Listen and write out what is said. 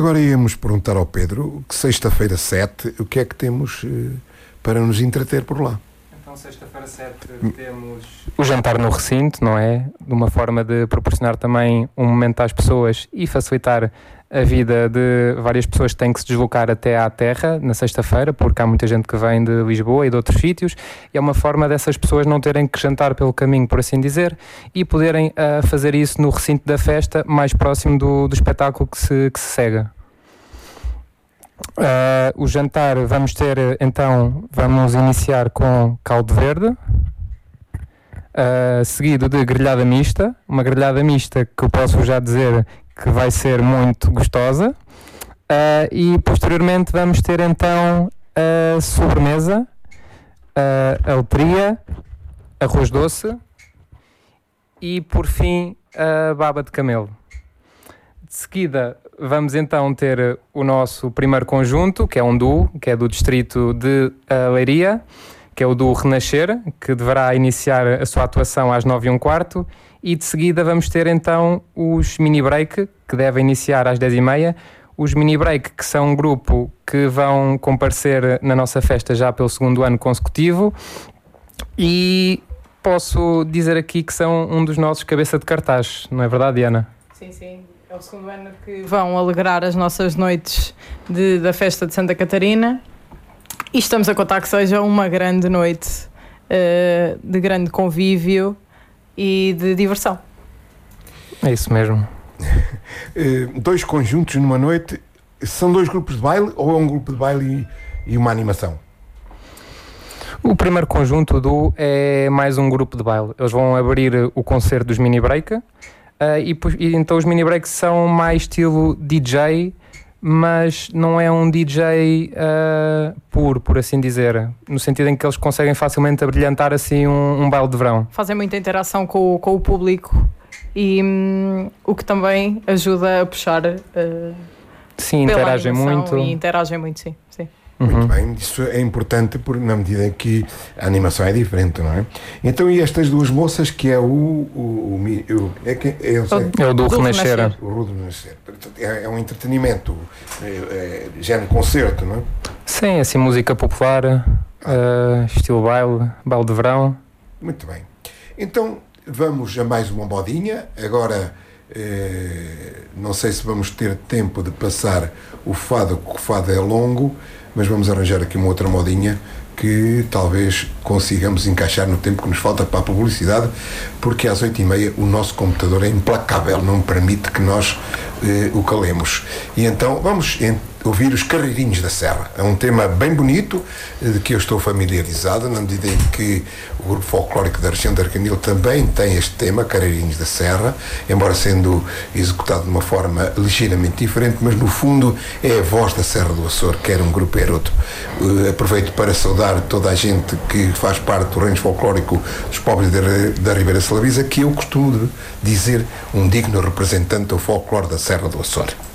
agora íamos perguntar ao Pedro, que sexta-feira 7, o que é que temos para nos entreter por lá? Então, sexta-feira 7 temos o jantar no recinto, não é? De uma forma de proporcionar também um momento às pessoas e facilitar a vida de várias pessoas que têm que se deslocar até à terra na sexta-feira, porque há muita gente que vem de Lisboa e de outros sítios, e é uma forma dessas pessoas não terem que jantar pelo caminho, por assim dizer, e poderem fazer isso no recinto da festa, mais próximo do espetáculo que se segue. O jantar vamos iniciar com caldo verde, seguido de grelhada mista, uma grelhada mista que eu posso já dizer que vai ser muito gostosa, e posteriormente vamos ter então a sobremesa, a letria, arroz doce e por fim a baba de camelo. De seguida vamos então ter o nosso primeiro conjunto, que é um duo, que é do distrito de Leiria, que é o duo Renascer, que deverá iniciar a sua atuação às 9h15, e de seguida vamos ter então os Mini Break, que devem iniciar às 10h30. Os Mini Break, que são um grupo que vão comparecer na nossa festa já pelo segundo ano consecutivo, e posso dizer aqui que são um dos nossos cabeça de cartaz, não é verdade, Diana? Sim, sim. É o segundo ano que vão alegrar as nossas noites da festa de Santa Catarina, e estamos a contar que seja uma grande noite de grande convívio e de diversão. É isso mesmo. Dois conjuntos numa noite, são dois grupos de baile ou é um grupo de baile e uma animação? O primeiro conjunto é mais um grupo de baile. Eles vão abrir o concerto dos Mini Break, e então os Mini Breaks são mais estilo DJ, mas não é um DJ puro, por assim dizer, no sentido em que eles conseguem facilmente abrilhantar assim um baile de verão. Fazem muita interação com o público e o que também ajuda a puxar sim, interagem muito. E interagem muito, sim. Muito bem, isso é importante na medida em que a animação é diferente, não é? Então, e estas duas moças, que é o do Renascer. O do Renascer. É um entretenimento, género concerto, não é? Sim, assim, música popular, estilo baile de verão. Muito bem. Então, vamos a mais uma modinha. Agora, não sei se vamos ter tempo de passar o fado, porque o fado é longo, mas vamos arranjar aqui uma outra modinha que talvez consigamos encaixar no tempo que nos falta para a publicidade, porque às 8h30 o nosso computador é implacável, não permite que nós o calemos. E então vamos ouvir os Carreirinhos da Serra. É um tema bem bonito, de que eu estou familiarizado, na medida em que o grupo folclórico da região de Arganil também tem este tema, Carreirinhos da Serra, embora sendo executado de uma forma ligeiramente diferente, mas no fundo é a voz da Serra do Açor, quer um grupo quer outro. Aproveito para saudar toda a gente que faz parte do reino folclórico dos povos da Ribeira Salavisa, que eu costumo dizer um digno representante do folclore da Serra do Açor.